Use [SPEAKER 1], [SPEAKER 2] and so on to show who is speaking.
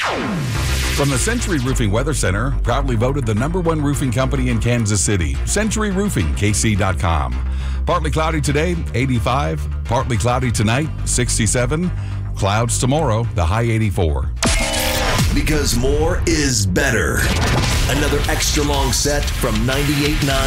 [SPEAKER 1] From the Century Roofing Weather Center, proudly voted the #1 roofing company in Kansas City. Century Roofing, KC.com. Partly cloudy today, 85. Partly cloudy tonight, 67. Clouds tomorrow, the high 84.
[SPEAKER 2] Because more is better. Another extra long set from 98.9